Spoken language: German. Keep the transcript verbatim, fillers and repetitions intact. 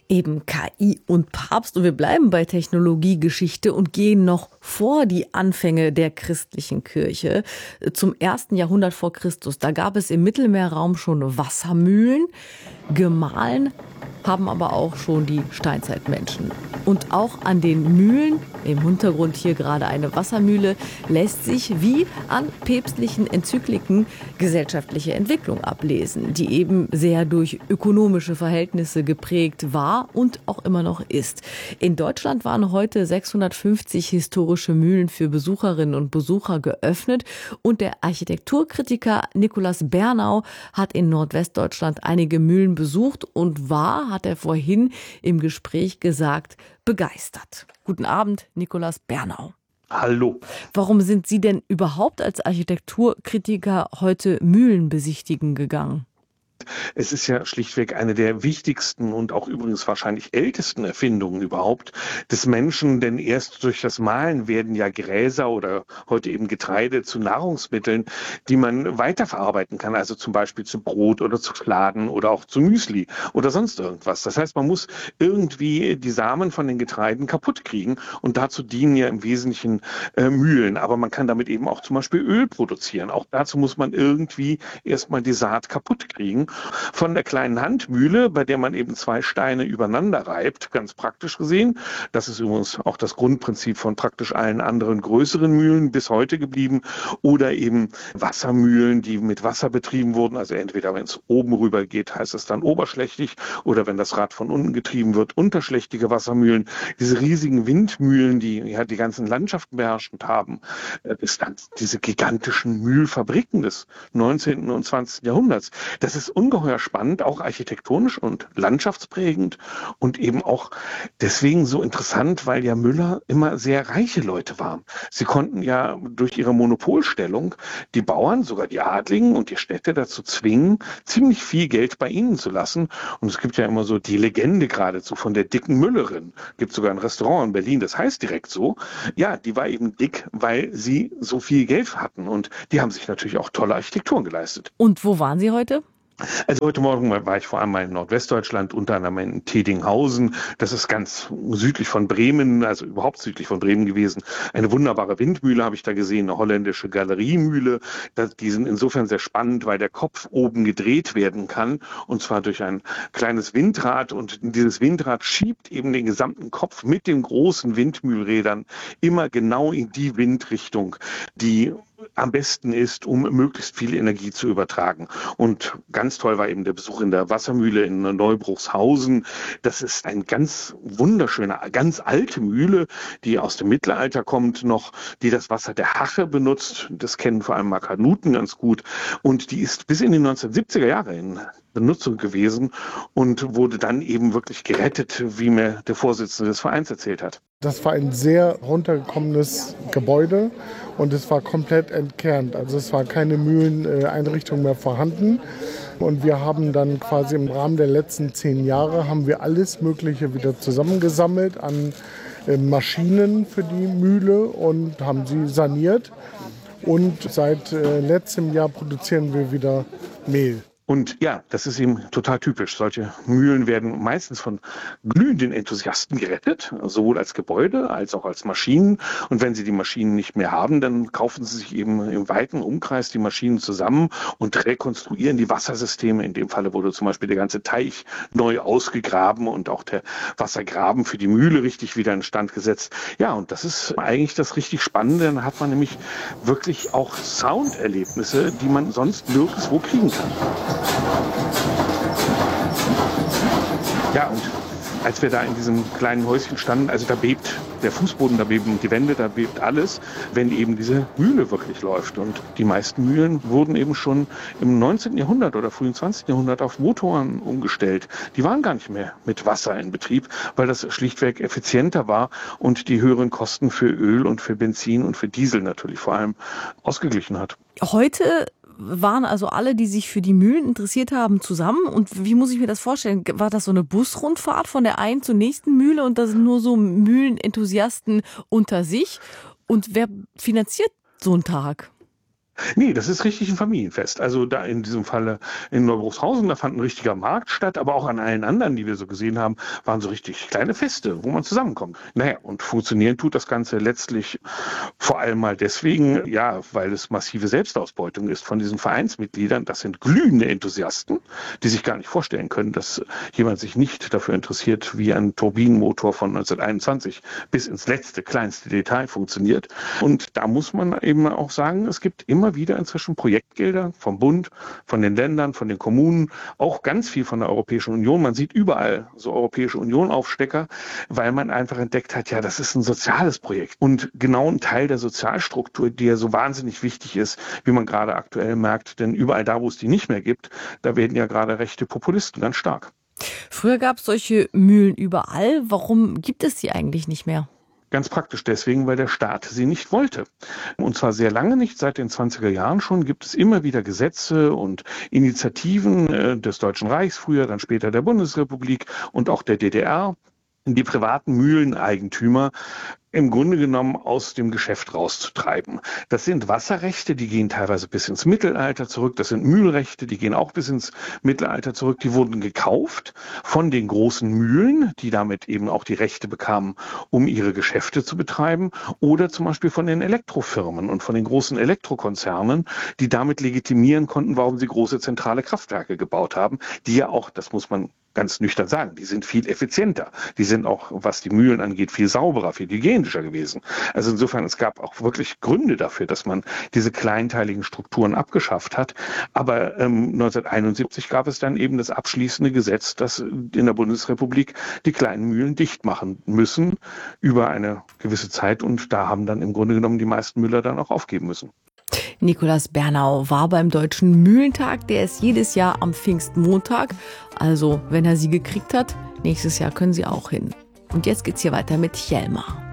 Eben K I und Papst. Und wir bleiben bei Technologiegeschichte und gehen noch vor die Anfänge der christlichen Kirche zum ersten Jahrhundert vor Christus. Da gab es im Mittelmeerraum schon Wassermühlen. Gemahlen haben aber auch schon die Steinzeitmenschen. Und auch an den Mühlen, im Hintergrund hier gerade eine Wassermühle, lässt sich wie an päpstlichen Enzykliken gesellschaftliche Entwicklung ablesen, die eben sehr durch ökonomische Verhältnisse geprägt war und auch immer noch ist. In Deutschland waren heute sechshundertfünfzig historische Mühlen für Besucherinnen und Besucher geöffnet und der Architekturkritiker Nikolaus Bernau hat in Nordwestdeutschland einige Mühlen besucht und war, hat er vorhin im Gespräch gesagt, begeistert. Guten Abend, Nikolaus Bernau. Hallo. Warum sind Sie denn überhaupt als Architekturkritiker heute Mühlen besichtigen gegangen? Es ist ja schlichtweg eine der wichtigsten und auch übrigens wahrscheinlich ältesten Erfindungen überhaupt des Menschen, denn erst durch das Mahlen werden ja Gräser oder heute eben Getreide zu Nahrungsmitteln, die man weiterverarbeiten kann, also zum Beispiel zu Brot oder zu Fladen oder auch zu Müsli oder sonst irgendwas. Das heißt, man muss irgendwie die Samen von den Getreiden kaputt kriegen und dazu dienen ja im Wesentlichen äh, Mühlen, aber man kann damit eben auch zum Beispiel Öl produzieren. Auch dazu muss man irgendwie erstmal die Saat kaputt kriegen. Von der kleinen Handmühle, bei der man eben zwei Steine übereinander reibt, ganz praktisch gesehen. Das ist übrigens auch das Grundprinzip von praktisch allen anderen größeren Mühlen bis heute geblieben. Oder eben Wassermühlen, die mit Wasser betrieben wurden. Also entweder, wenn es oben rüber geht, heißt es dann oberschlächtig. Oder wenn das Rad von unten getrieben wird, unterschlächtige Wassermühlen. Diese riesigen Windmühlen, die ja die ganzen Landschaften beherrschend haben. Bis dann diese gigantischen Mühlfabriken des neunzehnten und zwanzigsten Jahrhunderts. Das ist ungeheuer spannend, auch architektonisch und landschaftsprägend und eben auch deswegen so interessant, weil ja Müller immer sehr reiche Leute waren. Sie konnten ja durch ihre Monopolstellung die Bauern, sogar die Adligen und die Städte dazu zwingen, ziemlich viel Geld bei ihnen zu lassen. Und es gibt ja immer so die Legende geradezu von der dicken Müllerin. Gibt sogar ein Restaurant in Berlin, das heißt direkt so. Ja, die war eben dick, weil sie so viel Geld hatten und die haben sich natürlich auch tolle Architekturen geleistet. Und wo waren Sie heute? Also heute Morgen war ich vor allem in Nordwestdeutschland, unter anderem in Tedinghausen. Das ist ganz südlich von Bremen, also überhaupt südlich von Bremen gewesen. Eine wunderbare Windmühle habe ich da gesehen, eine holländische Galeriemühle. Die sind insofern sehr spannend, weil der Kopf oben gedreht werden kann, und zwar durch ein kleines Windrad. Und dieses Windrad schiebt eben den gesamten Kopf mit den großen Windmühlrädern immer genau in die Windrichtung, die am besten ist, um möglichst viel Energie zu übertragen. Und ganz toll war eben der Besuch in der Wassermühle in Neubruchshausen. Das ist eine ganz wunderschöne, ganz alte Mühle, die aus dem Mittelalter kommt noch, die das Wasser der Hache benutzt. Das kennen vor allem Makanuten ganz gut. Und die ist bis in die neunzehnhundertsiebziger Jahre in Benutzung gewesen und wurde dann eben wirklich gerettet, wie mir der Vorsitzende des Vereins erzählt hat. Das war ein sehr runtergekommenes Gebäude und es war komplett entkernt. Also es war keine Mühleneinrichtung mehr vorhanden. Und wir haben dann quasi im Rahmen der letzten zehn Jahre haben wir alles Mögliche wieder zusammengesammelt an Maschinen für die Mühle und haben sie saniert. Und seit letztem Jahr produzieren wir wieder Mehl. Und ja, das ist eben total typisch. Solche Mühlen werden meistens von glühenden Enthusiasten gerettet, sowohl als Gebäude als auch als Maschinen. Und wenn sie die Maschinen nicht mehr haben, dann kaufen sie sich eben im weiten Umkreis die Maschinen zusammen und rekonstruieren die Wassersysteme. In dem Falle wurde zum Beispiel der ganze Teich neu ausgegraben und auch der Wassergraben für die Mühle richtig wieder instand gesetzt. Ja, und das ist eigentlich das richtig Spannende. Dann hat man nämlich wirklich auch Sounderlebnisse, die man sonst nirgendwo kriegen kann. Ja, und als wir da in diesem kleinen Häuschen standen, also da bebt der Fußboden, da beben die Wände, da bebt alles, wenn eben diese Mühle wirklich läuft. Und die meisten Mühlen wurden eben schon im neunzehnten Jahrhundert oder frühen zwanzigsten Jahrhundert auf Motoren umgestellt. Die waren gar nicht mehr mit Wasser in Betrieb, weil das schlichtweg effizienter war und die höheren Kosten für Öl und für Benzin und für Diesel natürlich vor allem ausgeglichen hat. Heute waren also alle, die sich für die Mühlen interessiert haben, zusammen. Und wie muss ich mir das vorstellen? War das so eine Busrundfahrt von der einen zur nächsten Mühle und da sind nur so Mühlenenthusiasten unter sich? Und wer finanziert so einen Tag? Nee, das ist richtig ein Familienfest. Also da in diesem Falle in Neubruchshausen, da fand ein richtiger Markt statt, aber auch an allen anderen, die wir so gesehen haben, waren so richtig kleine Feste, wo man zusammenkommt. Naja, und funktionieren tut das Ganze letztlich vor allem mal deswegen, ja, weil es massive Selbstausbeutung ist von diesen Vereinsmitgliedern. Das sind glühende Enthusiasten, die sich gar nicht vorstellen können, dass jemand sich nicht dafür interessiert, wie ein Turbinenmotor von neunzehnhunderteinundzwanzig bis ins letzte, kleinste Detail funktioniert. Und da muss man eben auch sagen, es gibt immer wieder inzwischen Projektgelder vom Bund, von den Ländern, von den Kommunen, auch ganz viel von der Europäischen Union. Man sieht überall so Europäische Union-Aufstecker, weil man einfach entdeckt hat, ja, das ist ein soziales Projekt und genau ein Teil der Sozialstruktur, die ja so wahnsinnig wichtig ist, wie man gerade aktuell merkt. Denn überall da, wo es die nicht mehr gibt, da werden ja gerade rechte Populisten ganz stark. Früher gab es solche Mühlen überall. Warum gibt es die eigentlich nicht mehr? Ganz praktisch deswegen, weil der Staat sie nicht wollte. Und zwar sehr lange nicht, seit den zwanziger Jahren schon gibt es immer wieder Gesetze und Initiativen äh, des Deutschen Reichs, früher dann später der Bundesrepublik und auch der D D R, die privaten Mühleneigentümer im Grunde genommen aus dem Geschäft rauszutreiben. Das sind Wasserrechte, die gehen teilweise bis ins Mittelalter zurück. Das sind Mühlrechte, die gehen auch bis ins Mittelalter zurück. Die wurden gekauft von den großen Mühlen, die damit eben auch die Rechte bekamen, um ihre Geschäfte zu betreiben. Oder zum Beispiel von den Elektrofirmen und von den großen Elektrokonzernen, die damit legitimieren konnten, warum sie große zentrale Kraftwerke gebaut haben, die ja auch, das muss man ganz nüchtern sagen, die sind viel effizienter. Die sind auch, was die Mühlen angeht, viel sauberer, viel hygienischer gewesen. Also insofern, es gab auch wirklich Gründe dafür, dass man diese kleinteiligen Strukturen abgeschafft hat. Aber ähm, neunzehnhunderteinundsiebzig gab es dann eben das abschließende Gesetz, dass in der Bundesrepublik die kleinen Mühlen dicht machen müssen über eine gewisse Zeit. Und da haben dann im Grunde genommen die meisten Müller dann auch aufgeben müssen. Nikolaus Bernau war beim Deutschen Mühlentag, der ist jedes Jahr am Pfingstmontag. Also, wenn er sie gekriegt hat, nächstes Jahr können Sie auch hin. Und jetzt geht's hier weiter mit Hjelmar.